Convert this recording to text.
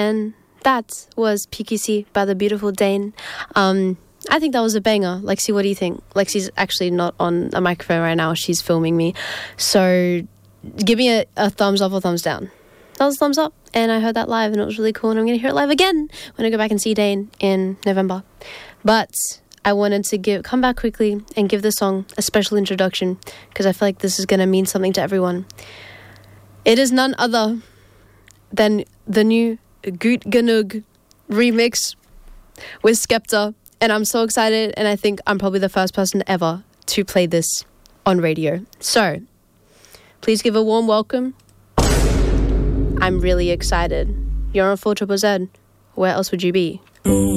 And that was PQC by The Beautiful Dane. I think that was a banger. Lexi, what do you think? Lexi's actually not on a microphone right now. She's filming me. So give me a thumbs up or thumbs down. That was a thumbs up. And I heard that live and it was really cool. And I'm going to hear it live again when I go back and see Dane in November. But I wanted to come back quickly and give the song a special introduction because I feel like this is going to mean something to everyone. It is none other than the new Gut Genug remix with Skepta. And I'm so excited, and I think I'm probably the first person ever to play this on radio. So, please give a warm welcome. I'm really excited. You're on 4ZZZ. Where else would you be?